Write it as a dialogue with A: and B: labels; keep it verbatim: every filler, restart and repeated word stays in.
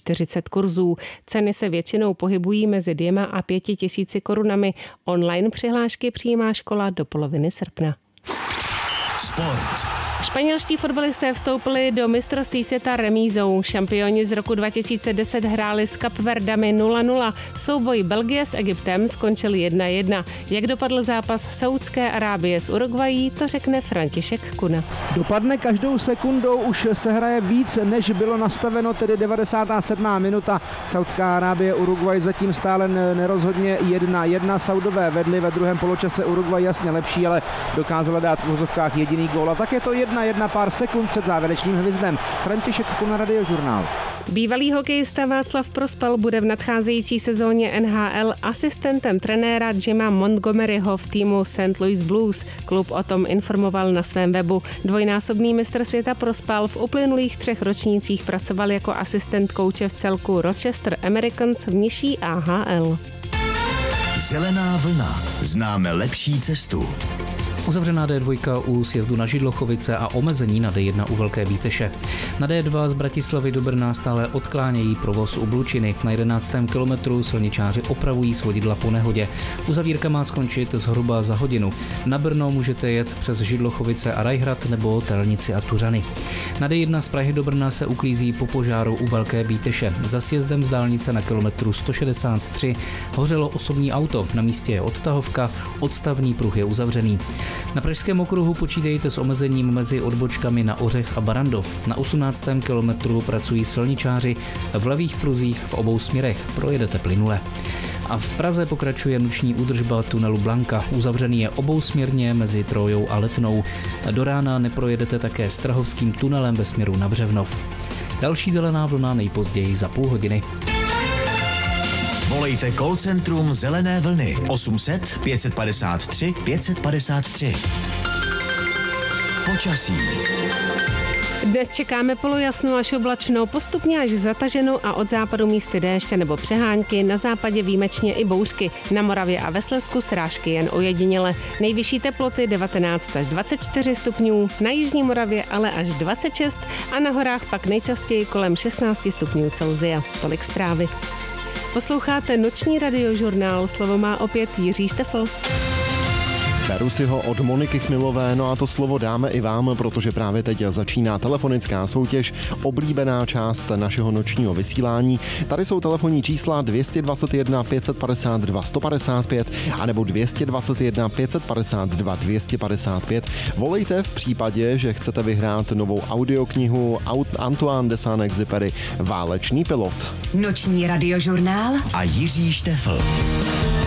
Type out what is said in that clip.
A: čtyřicet kurzů. Ceny se většinou pohybují mezi dvěma a pěti tisíci korunami. Online přihlášky přijímá škola do poloviny srpna.
B: Sport.
A: Španělští fotbalisté vstoupili do mistrovství světa remízou. Šampioni z roku dva tisíce deset hráli s Kapverdami nula nula. Souboj Belgie s Egyptem skončil jedna jedna. Jak dopadl zápas Saúdské Arábie s Uruguayí, to řekne František Kuna.
C: Dopadne každou sekundou, už se hraje víc, než bylo nastaveno, tedy devadesátá sedmá minuta. Saúdská Arábie, Uruguay zatím stále nerozhodně jedna jedna. Saudové vedli ve druhém poločase, Uruguay jasně lepší, ale dokázala dát v úzovkách jediný gól. A tak je to jedna jedna pár sekund před závěrečným hvizdem. František Kuna, Radiožurnál.
A: Bývalý hokejista Václav Prospal bude v nadcházející sezóně N H L asistentem trenéra Jima Montgomeryho v týmu Saint Louis Blues. Klub o tom informoval na svém webu. Dvojnásobný mistr světa Prospal v uplynulých třech ročnících pracoval jako asistent kouče v celku Rochester Americans v nižší A H L.
B: Zelená vlna. Známe lepší cestu.
D: Uzavřená D dva u sjezdu na Židlochovice a omezení na D jedna u Velké Bíteše. Na D dva z Bratislavy do Brna stále odklánějí provoz u Blučiny. Na jedenáctém kilometru silničáři opravují svodidla po nehodě. Uzavírka má skončit zhruba za hodinu. Na Brno můžete jet přes Židlochovice a Rajhrad nebo Telnici a Tuřany. Na D jedna z Prahy do Brna se uklízí po požáru u Velké Bíteše. Za sjezdem z dálnice na kilometru sto šedesát tři hořelo osobní auto. Na místě je odtahovka, odstavný pruh je uzavřený. Na pražském okruhu počítejte s omezením mezi odbočkami na Ořech a Barandov. Na osmnáctém kilometru pracují silničáři, v levých pruzích v obou směrech projedete plynule. A v Praze pokračuje noční údržba tunelu Blanka. Uzavřený je obousměrně mezi Trojou a Letnou. Do rána neprojedete také Strahovským tunelem ve směru na Břevnov. Další zelená vlna nejpozději za půl hodiny.
B: Volejte call centrum Zelené vlny osm set pět set padesát tři pět set padesát tři. Počasí.
A: Dnes čekáme polojasnou až oblačnou, postupně až zataženou a od západu místy déště nebo přehánky, na západě výjimečně i bouřky. Na Moravě a ve Slezsku srážky jen ojediněle. Nejvyšší teploty devatenáct až dvacet čtyři stupňů, na jižní Moravě ale až dvacet šest a na horách pak nejčastěji kolem šestnáct stupňů Celsia. Tolik zprávy. Posloucháte noční radiožurnál, slovo má opět Jiří Štefl.
E: Beru si ho od Moniky Chmilové, no a to slovo dáme i vám, protože právě teď začíná telefonická soutěž, oblíbená část našeho nočního vysílání. Tady jsou telefonní čísla dvě dvě jedna pět set padesát dva sto padesát pět anebo dvě dvě jedna pět set padesát dva dvě stě padesát pět. Volejte v případě, že chcete vyhrát novou audioknihu Antoine de Saint-Exupéry Válečný pilot.
F: Noční radiožurnál
B: a Jiří Štefl.